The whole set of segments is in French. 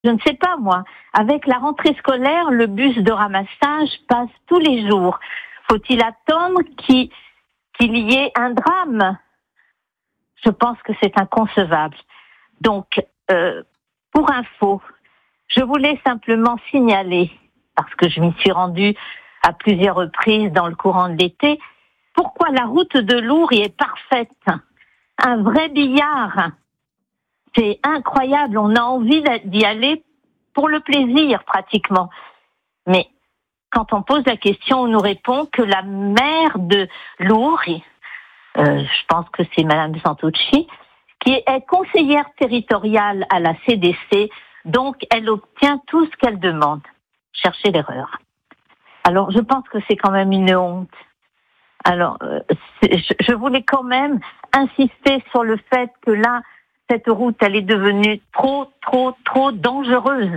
je ne sais pas moi, avec la rentrée scolaire, le bus de ramassage passe tous les jours. Faut-il attendre qu'il y ait un drame ? Je pense que c'est inconcevable. Donc, pour info, je voulais simplement signaler, parce que je m'y suis rendue à plusieurs reprises dans le courant de l'été, pourquoi la route de Lourdes est parfaite. Un vrai billard. C'est incroyable, on a envie d'y aller pour le plaisir pratiquement. Mais quand on pose la question, on nous répond que la maire de Lourdes, je pense que c'est Madame Santucci, qui est conseillère territoriale à la CDC, donc elle obtient tout ce qu'elle demande. Cherchez l'erreur. Alors je pense que c'est quand même une honte. Alors je voulais quand même insister sur le fait que là, cette route, elle est devenue trop dangereuse.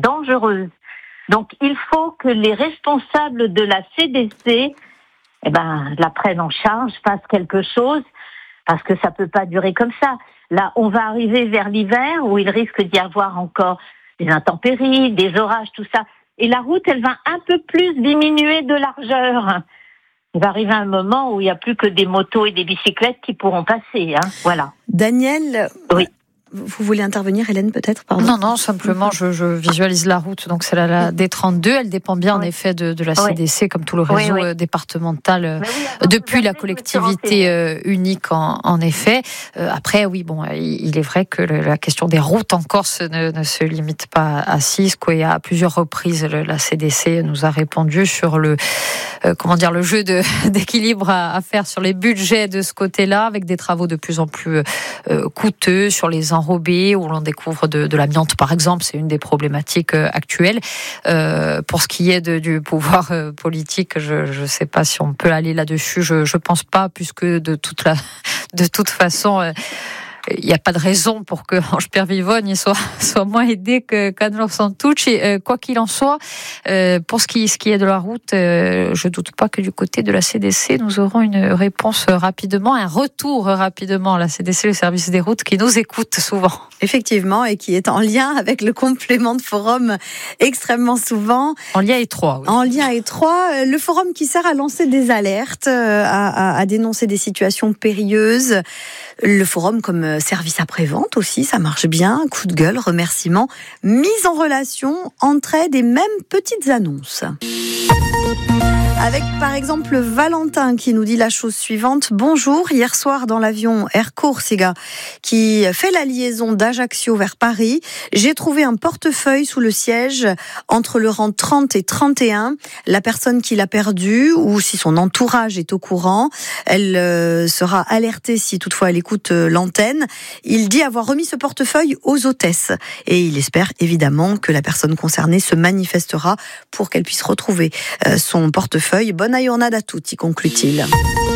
Donc il faut que les responsables de la CDC la prennent en charge, fassent quelque chose, parce que ça peut pas durer comme ça. Là, on va arriver vers l'hiver où il risque d'y avoir encore des intempéries, des orages, tout ça. Et la route, elle va un peu plus diminuer de largeur. Il va arriver un moment où il n'y a plus que des motos et des bicyclettes qui pourront passer. Voilà. Daniel, oui. Vous voulez intervenir, Hélène, peut-être? Pardon. Non, simplement, je visualise la route. Donc, c'est la D32. Elle dépend bien, en effet, de la CDC, comme tout le réseau départemental, depuis la collectivité unique, en effet. Après, il est vrai que la question des routes en Corse ne se limite pas à Cisco. Et à plusieurs reprises, la CDC nous a répondu sur le jeu d'équilibre à faire sur les budgets de ce côté-là, avec des travaux de plus en plus coûteux sur les enrobés, où l'on découvre de l'amiante, par exemple. C'est une des problématiques actuelles. Pour ce qui est du pouvoir politique, je ne sais pas si on peut aller là-dessus. Je pense pas, puisque de toute façon, il n'y a pas de raison pour que Ange-Pierre Vivogne soit moins aidé qu'Anne-Laure Santucci. Quoi qu'il en soit, pour ce qui est de la route, je doute pas que du côté de la CDC, nous aurons une réponse rapidement, un retour rapidement. La CDC, le service des routes, qui nous écoute souvent. Effectivement, et qui est en lien avec le complément de forum extrêmement souvent. En lien étroit, oui. En lien étroit. Le forum qui sert à lancer des alertes, à dénoncer des situations périlleuses. Le forum comme service après-vente aussi, ça marche bien. Coup de gueule, remerciements, mise en relation, entraide et même petites annonces. Avec par exemple Valentin qui nous dit la chose suivante. Bonjour, hier soir dans l'avion Air Corsica qui fait la liaison d'Ajaccio vers Paris, j'ai trouvé un portefeuille sous le siège entre le rang 30 et 31. La personne qui l'a perdu, ou si son entourage est au courant, elle sera alertée si toutefois elle écoute l'antenne. Il dit avoir remis ce portefeuille aux hôtesses et il espère évidemment que la personne concernée se manifestera pour qu'elle puisse retrouver son portefeuille. Bonne giornata a tutti, conclut-il.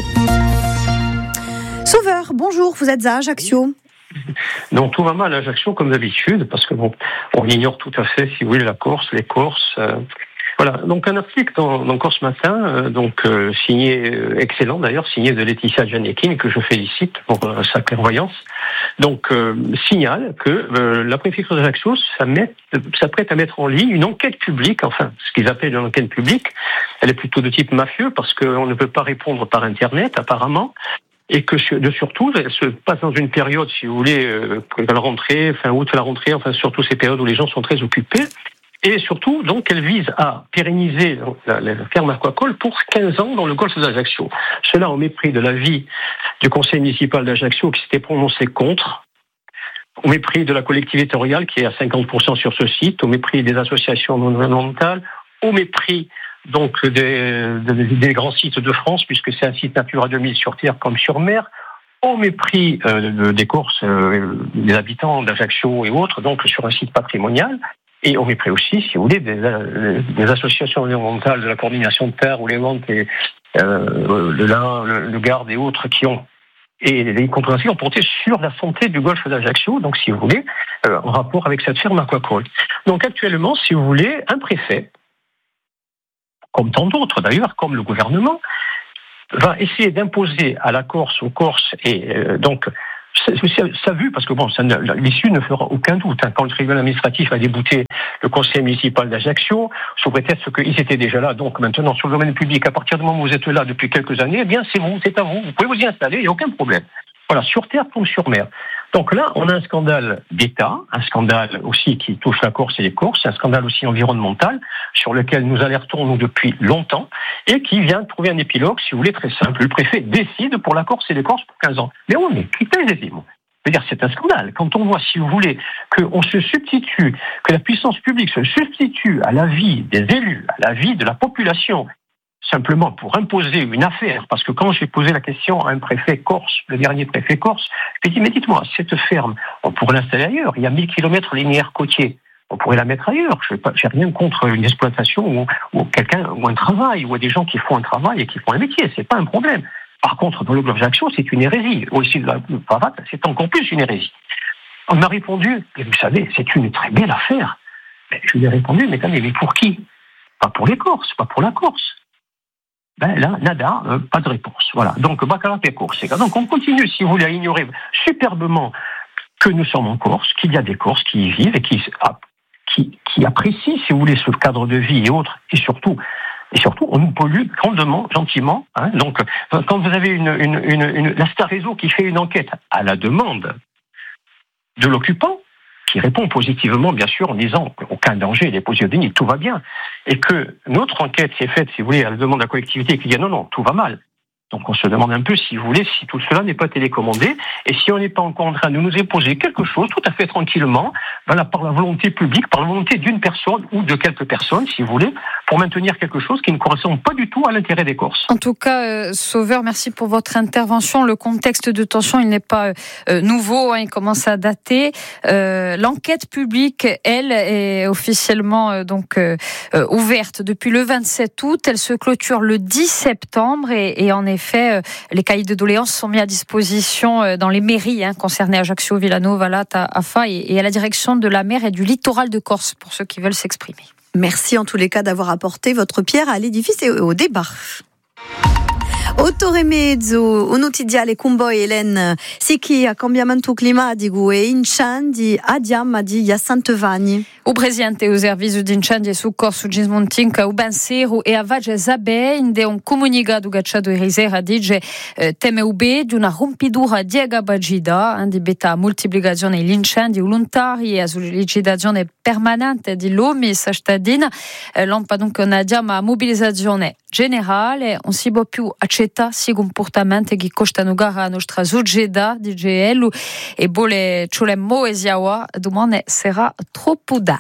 Sauveur, bonjour, vous êtes à Ajaccio. Non, tout va mal à Ajaccio comme d'habitude, parce que on ignore tout à fait, si vous voulez, la Corse, les Corses. Voilà, donc un article dans Corse Matin, signé, excellent d'ailleurs, signé de Laetitia Giannettini, que je félicite pour sa clairvoyance. Donc, signale que la préfecture d'Ajaccio s'apprête à mettre en ligne une enquête publique, enfin, ce qu'ils appellent une enquête publique. Elle est plutôt de type mafieux, parce qu'on ne peut pas répondre par Internet, apparemment. Et que surtout, elle se passe dans une période, si vous voulez, la rentrée, fin août, la rentrée, enfin surtout ces périodes où les gens sont très occupés. Et surtout, donc, elle vise à pérenniser la ferme aquacole pour 15 ans dans le golfe d'Ajaccio. Cela au mépris de l'avis du conseil municipal d'Ajaccio qui s'était prononcé contre, au mépris de la collectivité territoriale qui est à 50% sur ce site, au mépris des associations environnementales, au mépris donc des grands sites de France, puisque c'est un site Natura 2000 sur terre comme sur mer, au mépris des Corses, des habitants d'Ajaccio et autres, donc sur un site patrimonial, et au mépris aussi, si vous voulez, des associations environnementales de la coordination de terre ou les ventes et le Garde et autres et les controverses ont porté sur la santé du golfe d'Ajaccio, donc si vous voulez, en rapport avec cette ferme aquacole. Donc actuellement, si vous voulez, un préfet, comme tant d'autres d'ailleurs, comme le gouvernement, va essayer d'imposer à la Corse, aux Corses, et donc ça vu, parce que l'issue ne fera aucun doute. Quand le tribunal administratif a débouté le conseil municipal d'Ajaccio, sous prétexte qu'ils étaient déjà là, donc maintenant sur le domaine public, à partir du moment où vous êtes là depuis quelques années, eh bien c'est à vous, vous pouvez vous y installer, il n'y a aucun problème. Voilà, sur terre comme sur mer. Donc là, on a un scandale d'État, un scandale aussi qui touche la Corse et les Corses, un scandale aussi environnemental, sur lequel nous alertons nous depuis longtemps, et qui vient de trouver un épilogue, si vous voulez, très simple. Le préfet décide pour la Corse et les Corses pour 15 ans. Mais on est quittés-y. C'est un scandale. Quand on voit, si vous voulez, qu'on se substitue, que la puissance publique se substitue à la vie des élus, à la vie de la population, simplement pour imposer une affaire, parce que quand j'ai posé la question à un préfet corse, le dernier préfet corse, j'ai dit, mais dites-moi, cette ferme, on pourrait l'installer ailleurs, il y a 1000 km linéaires côtiers, on pourrait la mettre ailleurs, j'ai rien contre une exploitation ou quelqu'un, ou un travail, ou des gens qui font un travail et qui font un métier, c'est pas un problème. Par contre, dans le bloc d'Ajaccio, c'est une hérésie. Aussi, le Pavat, c'est encore plus une hérésie. On m'a répondu, et vous savez, c'est une très belle affaire. Mais je lui ai répondu, mais pour qui? Pas pour les Corses, pas pour la Corse. Là, nada, pas de réponse. Voilà. Donc, Baccarat et Corse. Donc, on continue, si vous voulez, à ignorer superbement que nous sommes en Corse, qu'il y a des Corses qui y vivent et qui apprécient, si vous voulez, ce cadre de vie et autres. Et surtout, on nous pollue grandement, gentiment. Donc, quand vous avez la Star Réseau qui fait une enquête à la demande de l'occupant, qui répond positivement, bien sûr, en disant aucun danger, les positionnements, tout va bien. Et que notre enquête s'est faite, si vous voulez, à la demande de la collectivité, qui dit non, tout va mal. Donc on se demande un peu, si vous voulez, si tout cela n'est pas télécommandé, et si on n'est pas encore en train de nous imposer quelque chose, tout à fait tranquillement, par la volonté publique, par la volonté d'une personne ou de quelques personnes, si vous voulez, pour maintenir quelque chose qui ne correspond pas du tout à l'intérêt des Corses. En tout cas, Sauveur, merci pour votre intervention. Le contexte de tension, il n'est pas nouveau, il commence à dater. L'enquête publique, elle, est officiellement ouverte depuis le 27 août. Elle se clôture le 10 septembre et en effet, les cahiers de doléances sont mis à disposition dans les mairies concernées, Ajaccio, Villano, Valat, Afa et à la direction de la mer et du littoral de Corse, pour ceux qui veulent s'exprimer. Merci en tous les cas d'avoir apporté votre pierre à l'édifice et au débat. 8 ore e mezzo, un notiziale con voi Hélène, sicchi a cambiamento climatico e incendi a Diamma di Sant'Evani. O presidente o servizio di incendi e soccorso Gismontinca o Bansero e a Vage Zabè inde un comunicato gacciato ieri sera dice TMUB di una rompidura di Agabagida di beta moltiplicazione gli incendi volontari e a sollecitazione permanente di l'OMI cittadina lampa dunque una diama mobilizzazione generale non si può più accettare si comportamenti che costano gara a nostra società di GL e bole ciulemmo e siawa domani sarà troppo tardi.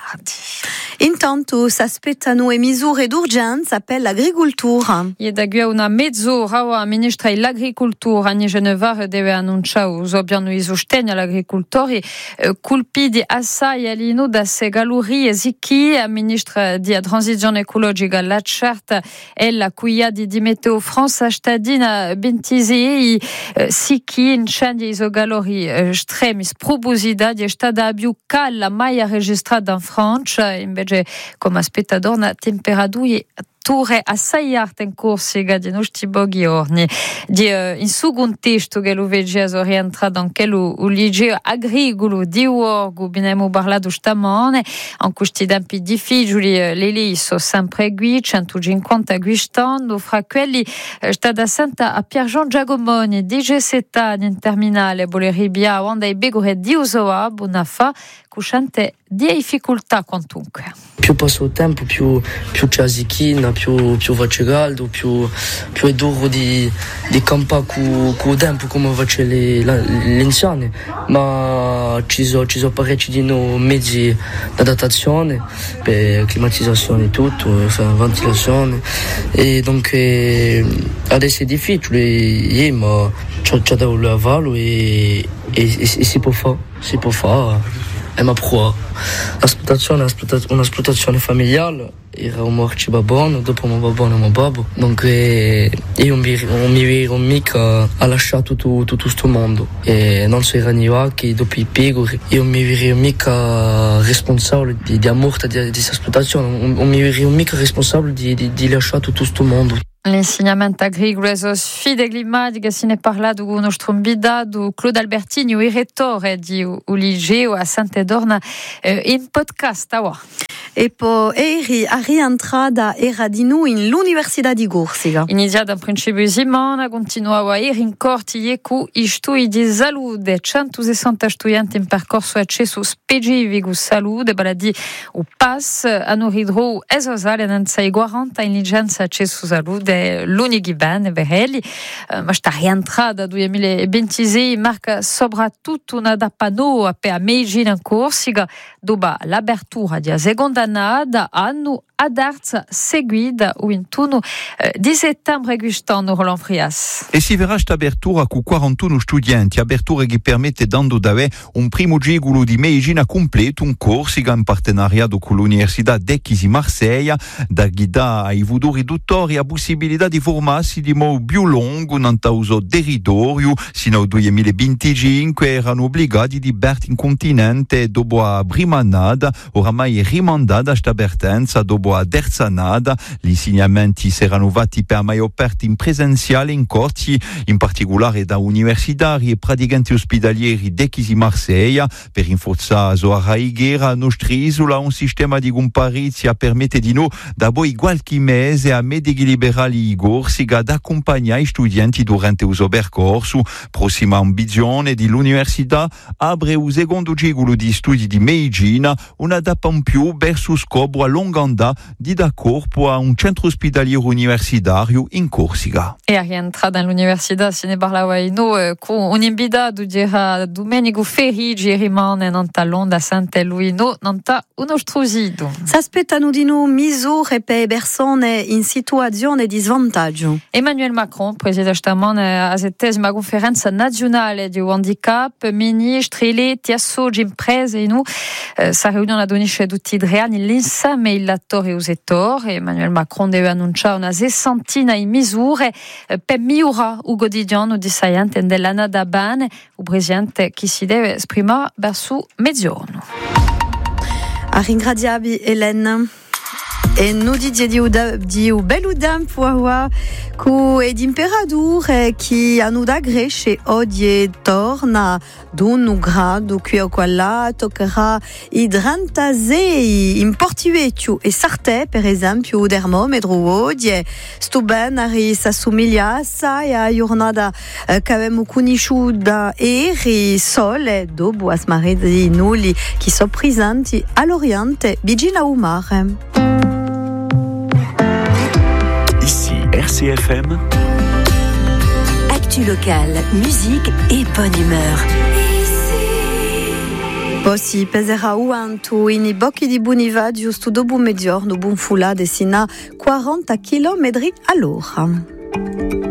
Intanto si aspettano misure d'urgenza per l'agricoltura. E da qui a una mezz'ora la ministra dell'agricoltura Annie Genevard deve annunciare usobiano i sostegni agli agricoltori colpiti assai all'ino da segaluri e zicchi. La ministra di transizione ecologica la certa è la cuia di Meteo France stadina bentisi zicchi incendi isogalori extremis proposida di stada più calla mai registrata in Francia invece come aspettador una temperatura Torre assai alta in Corsica di nostri giorni. In suo contesto che lo vediamo rientrato anche il legge agricolo di Uorgo, abbiamo parlato stamane, in questi tempi difficili le lei sono sempre qui, 150 guistando, fra quelli sta da Santa a Piergian Giacomoni, DG7 in terminale, Boleribia, quando i begore di Usoa, Bonafa, cuscente di difficoltà quantunque. Più passa il tempo, più c'è la zicchina, più faccio caldo, più è duro di campare con il tempo come faccio gli anziani, ma ci sono parecchi di noi mezzi di adattazione per climatizzazione e tutto, ventilazione e dunque adesso è difficile, ma c'è da lavarlo e si può fare. Ma pro un'esplotazione familiare era un morci babone dopo un babone e un babbo donc io non mi vero mica a lasciato tutto questo mondo e non so era che dopo i pegori io non mi vero mica responsabile di morte di questa esplotazione non mi vero mica responsabile di lasciare tutto questo mondo. L'insegnamento agricolo sfideglima di Gassine parlato con nostro convidato Claude Albertini, il rettore di Uligeo a Sant'Edorna in podcast. E poi a rientrata era di noi in l'Università di Corsica. Iniziata in principio di settimana, continuava a ir in corti con i studi di salute. 160 studenti in percorso accesso specifico salute, baladi o PAS, hanno ridro esosale non sei 40 in licenza accesso salute. L'unico bene verelli, ma sta rientrata 2026 marca soprattutto una da pano per Meigina in Corsica, dopo l'apertura di seconda annata hanno adarza seguida o in turno di settembre quest'anno Roland Frias. E si verrà sta apertura con 41 studenti, apertura che permette dando d'avere un primo gigolo di Meigina completo in Corsica in partenariato con l'Università d'Echis di Marsiglia, da guidare ai futuri dottori a possibilità di formarsi di modo più lungo non uso territorio. Sino al 2025 erano obbligati di berti in continente dopo la prima annata, oramai rimandata sta apertenza dopo a terza annata. Gli insegnamenti saranno fatti per mai aperti in presenziale in corsi, in particolare da universitari e praticanti ospedalieri d'Echis di Marsiglia, per rinforzare a Raiguera, nostra isola, un sistema di comparizia permette di noi da poi qualche mese a medici liberali di Corsica ad accompagnare i studenti durante il suo percorso. Prossima ambizione dell'università apre il secondo ciclo di studi di Meigina, una tappa in più verso scopo a lunga andata di dar corpo a un centro ospedaliero universitario in Corsica. E a rientrata nell'università se ne parlava con un invitato di Domenico Ferrigi, rimane non Londra Sant'Eluino, non uno strusito. S'aspettano di noi misure per persone in situazione di svantaggio. Emmanuel Macron preside stamane a 70ª conferenza nazionale di handicap, ministri, eletti, associati, imprese e sa riunione adonisce tutti i 3 anni l'insieme il latore e usetore. Emmanuel Macron deve annunciare una 60 di misure per migliorare il quotidiano di saiante dell'anno da bene, il presidente che si deve esprimere verso mezzogiorno. A ringraziavi Elena. E noi di bello tempo con l'imperatore che hanno da Grecia oggi torna d'1 grado qui a quella toccherà i 36 in Portivecchio e Sartè per esempio il termometro oggi sto bene si assomiglia assai a giornata che abbiamo conosciuto ieri sole dopo a smarrire di nulli che sono presenti all'Oriente vicino al mare. RCFM. Actu locale, musique et bonne humeur. Poi peserà uanto in i bocchi di Buniva giusto dopo mezzogiorno, buon fulà destina 40 km all'ora.